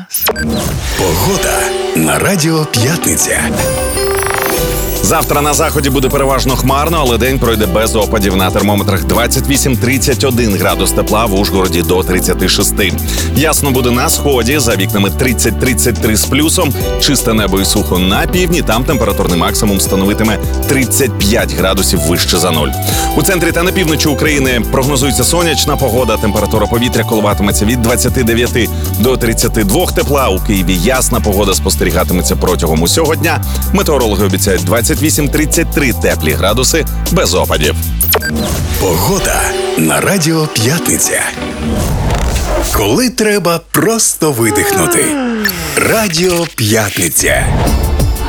Погода на Радіо П'ятниця. Завтра на заході буде переважно хмарно, але день пройде без опадів. На термометрах 28-31 градус тепла, в Ужгороді до 36. Ясно буде на сході, за вікнами 30-33 з плюсом. Чисте небо і сухо на півдні, там температурний максимум становитиме 35 градусів вище за нуль. У центрі та на півночі України прогнозується сонячна погода. Температура повітря коливатиметься від 29 до 32 тепла. У Києві ясна погода спостерігатиметься протягом усього дня. Метеорологи обіцяють 28-33 теплі градуси без опадів. Погода на Радіо П'ятниця. Коли треба просто видихнути. Радіо П'ятниця.